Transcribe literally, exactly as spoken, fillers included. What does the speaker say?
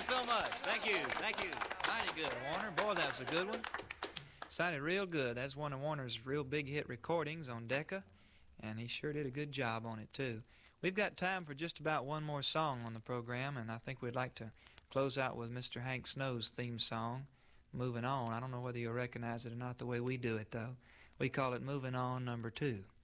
so much. Thank you. Thank you. Mighty good, Warner. Boy, that's a good one. Sounded real good. That's one of Warner's real big hit recordings on Decca, and he sure did a good job on it, too. We've got time for just about one more song on the program, and I think we'd like to close out with Mister Hank Snow's theme song, Moving On. I don't know whether you'll recognize it or not the way we do it, though. We call it Moving On Number Two.